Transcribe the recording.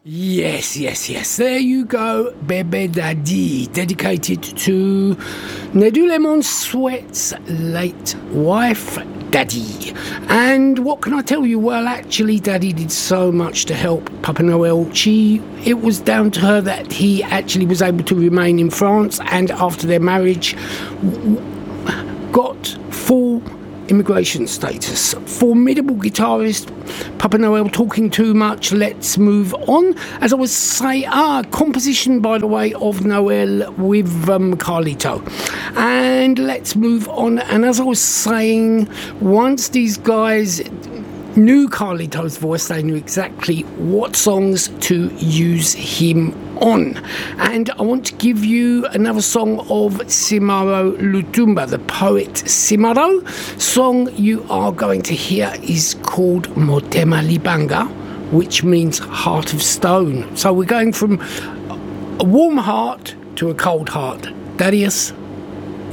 Yes. There you go, Bebe Daddy, dedicated to Nedou Lemon Sweat's late wife, Daddy. And what can I tell you? Well, actually, Daddy did so much to help Papa Noel. It was down to her that he actually was able to remain in France, and after their marriage, got full immigration status. Formidable guitarist, Papa Noel talking too much. Let's move on. As I was saying, composition, by the way, of Noel with Carlito. And let's move on. And as I was saying, once these guys knew Carlito's voice, they knew exactly what songs to use him on. And I want to give you another song of Simaro Lutumba, the poet Simaro. Song you are going to hear is called Motema Libanga, which means heart of stone. So we're going from a warm heart to a cold heart. Darius.